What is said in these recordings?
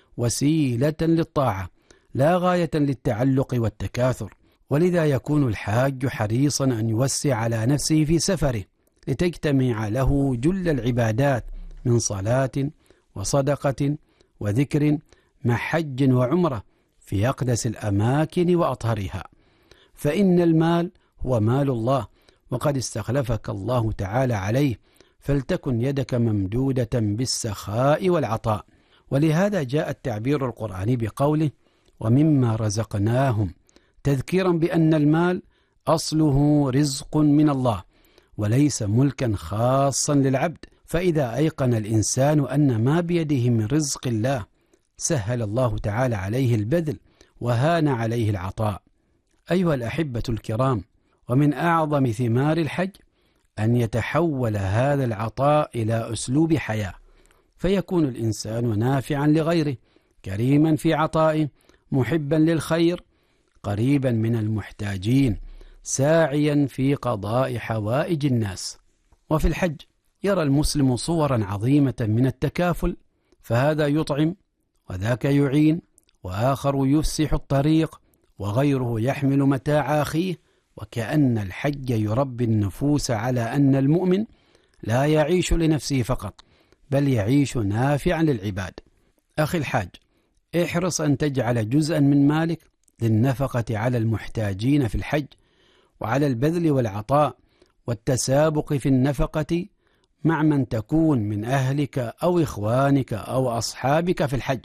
وسيلة للطاعة لا غاية للتعلق والتكاثر، ولذا يكون الحاج حريصا أن يوسع على نفسه في سفره لتجتمع له جل العبادات من صلاة وصدقة وذكر مع حج وعمرة في أقدس الأماكن وأطهرها، فإن المال هو مال الله وقد استخلفك الله تعالى عليه، فلتكن يدك ممدودة بالسخاء والعطاء. ولهذا جاء التعبير القرآني بقوله ومما رزقناهم، تذكيرا بأن المال أصله رزق من الله وليس ملكا خاصا للعبد، فإذا أيقن الإنسان أن ما بيده من رزق الله سهل الله تعالى عليه البذل وهان عليه العطاء. أيها الأحبة الكرام، ومن أعظم ثمار الحج أن يتحول هذا العطاء إلى أسلوب حياة، فيكون الإنسان نافعا لغيره، كريما في عطائه، محبا للخير، قريبا من المحتاجين، ساعيا في قضاء حوائج الناس. وفي الحج يرى المسلم صورا عظيمة من التكافل، فهذا يطعم وذاك يعين، وآخر يفسح الطريق، وغيره يحمل متاع أخيه، وكأن الحج يربي النفوس على أن المؤمن لا يعيش لنفسه فقط، بل يعيش نافعا للعباد. أخي الحاج، احرص أن تجعل جزءا من مالك للنفقة على المحتاجين في الحج، وعلى البذل والعطاء والتسابق في النفقة مع من تكون من أهلك أو إخوانك أو أصحابك في الحج،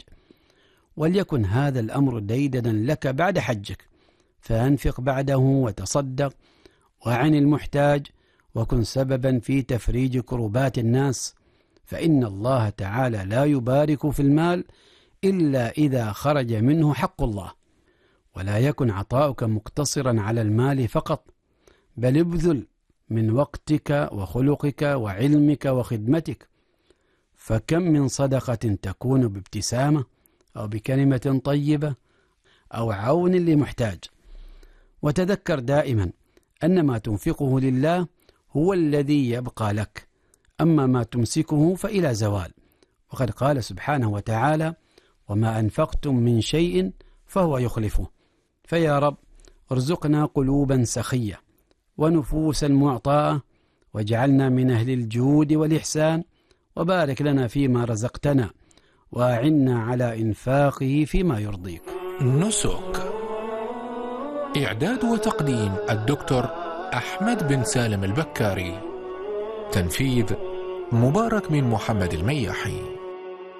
وليكن هذا الأمر ديدنا لك بعد حجك، فأنفق بعده وتصدق وعن المحتاج، وكن سببا في تفريج كربات الناس، فإن الله تعالى لا يبارك في المال إلا إذا خرج منه حق الله. ولا يكن عطاؤك مقتصرا على المال فقط، بل ابذل من وقتك وخلقك وعلمك وخدمتك، فكم من صدقة تكون بابتسامة أو بكلمة طيبة أو عون لمحتاج. وتذكر دائما أن ما تنفقه لله هو الذي يبقى لك، أما ما تمسكه فإلى زوال، وقد قال سبحانه وتعالى وما أنفقتم من شيء فهو يخلفه. فيا رب ارزقنا قلوبا سخية ونفوسا معطاءة، واجعلنا من أهل الجود والإحسان، وبارك لنا فيما رزقتنا، وأعنا على إنفاقه فيما يرضيك. نسك. إعداد وتقديم الدكتور أحمد بن سالم البكاري. تنفيذ مبارك بن محمد المياحي.